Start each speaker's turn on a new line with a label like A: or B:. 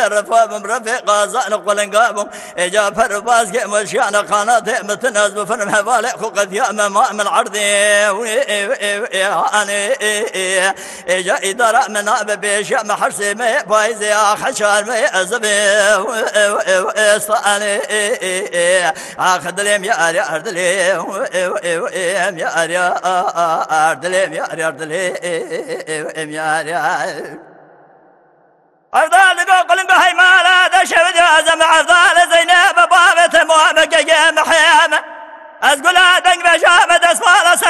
A: رفابم رفيق زان قلنقابم إجا فرباز كمشيان قناة متناز بفرم حوالي خوقت يا ما من عرضي إجا إدارة من أب بيشا محرسي مي بايزي خشار مي أزبي صاني أخدليم يا أري أردليم يا أري أردليم يا أري أردليم يا أري أفضل بقلم بهي مالا دشود يازم أفضل زينب بابة موابك يا محيامة أزقل دنق بشامة